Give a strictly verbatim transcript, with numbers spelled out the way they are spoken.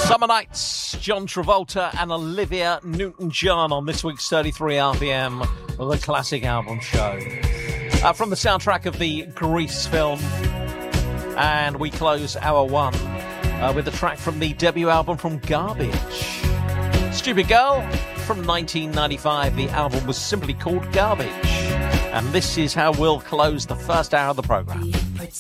Summer Nights, John Travolta and Olivia Newton-John on this week's thirty-three R P M, the classic album show. Uh, from the soundtrack of the Grease film. And we close hour one uh, with a track from the debut album from Garbage. Stupid Girl from nineteen ninety-five. The album was simply called Garbage. And this is how we'll close the first hour of the programme.